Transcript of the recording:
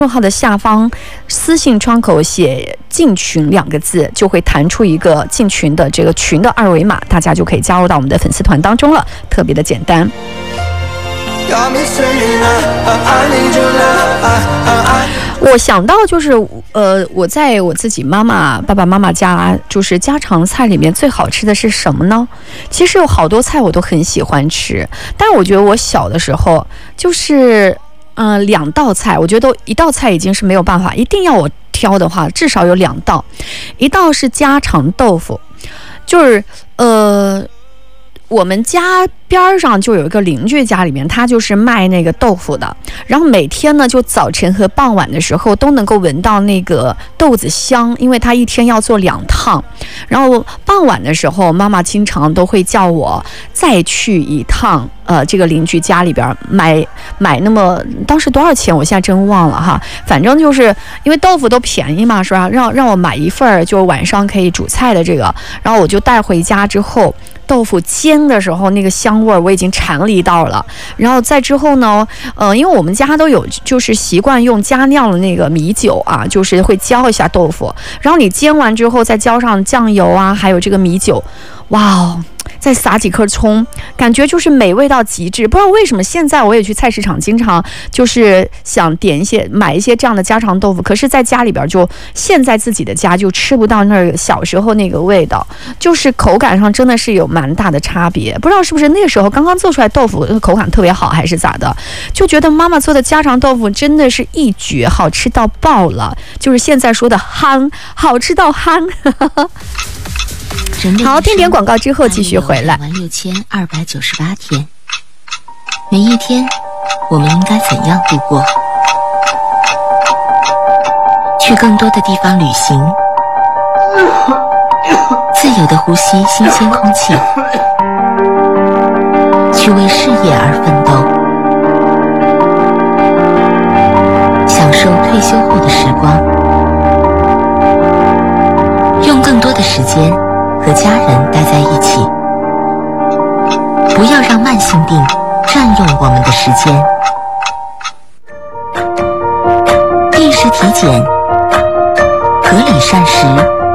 众号的下方私信窗口写进群2个字，就会弹出一个进群的这个群的2维码，大家就可以加入到我们的粉丝团当中了，特别的简单。我想到就是我在我自己爸爸妈妈家，就是家常菜里面最好吃的是什么呢？其实有好多菜我都很喜欢吃，但是我觉得我小的时候就是2道菜，我觉得1道菜已经是没有办法，一定要我挑的话，至少有2道。一道是家常豆腐，就是我们家边上就有一个邻居家里面，他就是卖那个豆腐的，然后每天呢就早晨和傍晚的时候都能够闻到那个豆子香，因为他一天要做2趟，然后傍晚的时候妈妈经常都会叫我再去一趟这个邻居家里边买那么当时多少钱我现在真忘了哈，反正就是因为豆腐都便宜嘛，是吧，让我买一份就晚上可以煮菜的这个，然后我就带回家之后，豆腐煎的时候那个香味我已经馋了一道了，然后再之后呢因为我们家都有就是习惯用加酿的那个米酒啊，就是会浇一下豆腐，然后你煎完之后再浇上酱油啊，还有这个米酒，哇哦，再撒几颗葱，感觉就是美味到极致。不知道为什么现在我也去菜市场经常就是想买一些这样的家常豆腐，可是在家里边就现在自己的家就吃不到那小时候那个味道，就是口感上真的是有蛮大的差别。不知道是不是那个时候刚刚做出来豆腐口感特别好还是咋的，就觉得妈妈做的家常豆腐真的是一绝，好吃到爆了，就是现在说的憨，好吃到憨好，听点广告之后继续回来。 26298天，每一天我们应该怎样度过？去更多的地方旅行，自由地呼吸新鲜空气，去为事业而奋斗，享受退休后的时光，用更多的时间和家人待在一起，不要让慢性病占用我们的时间。定时体检，合理膳食，